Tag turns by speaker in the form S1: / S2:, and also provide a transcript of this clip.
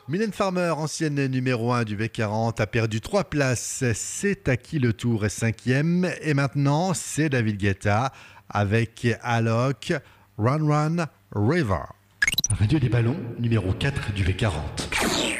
S1: Mylène Farmer, ancienne numéro 1 du V40, a perdu 3 places. C'est à qui le tour est 5e. Et maintenant, c'est David Guetta avec Alok, Run Run River. Radio des Ballons, numéro 4 du V40.